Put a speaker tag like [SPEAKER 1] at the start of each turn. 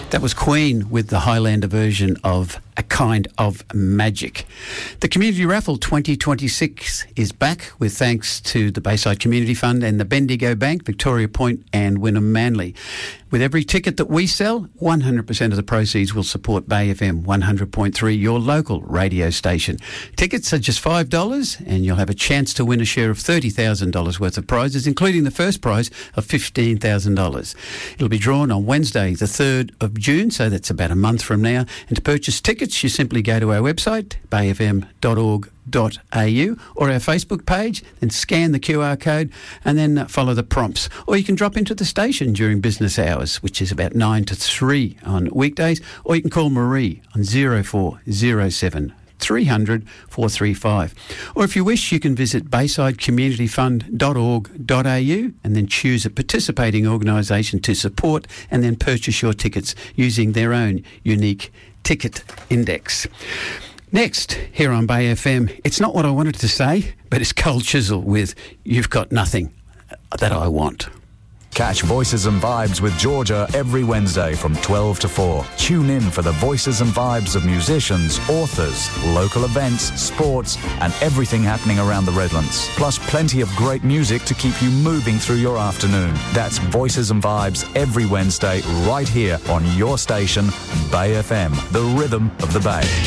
[SPEAKER 1] That was Queen with the Highlander version of A Kind of Magic. The Community Raffle 2026 is back with thanks to the Bayside Community Fund and the Bendigo Bank, Victoria Point and Wynnum Manly. With every ticket that we sell, 100% of the proceeds will support Bay FM 100.3, your local radio station. Tickets are just $5 and you'll have a chance to win a share of $30,000 worth of prizes, including the first prize of $15,000. It'll be drawn on Wednesday, the 3rd of June, so that's about a month from now. And to purchase tickets, you simply go to our website, bayfm.org.au, or our Facebook page, then scan the QR code and then follow the prompts. Or you can drop into the station during business hours, which is about 9 to 3 on weekdays, or you can call Marie on 0407 300 435. Or if you wish, you can visit baysidecommunityfund.org.au and then choose a participating organisation to support and then purchase your tickets using their own unique ticket index. Next, here on Bay FM, it's not what I wanted to say, but it's Cold Chisel with You've Got Nothing That I Want.
[SPEAKER 2] Catch Voices and Vibes with Georgia every Wednesday from 12 to 4. Tune in for the voices and vibes of musicians, authors, local events, sports, and everything happening around the Redlands. Plus plenty of great music to keep you moving through your afternoon. That's Voices and Vibes every Wednesday right here on your station, Bay FM, the rhythm of the Bay.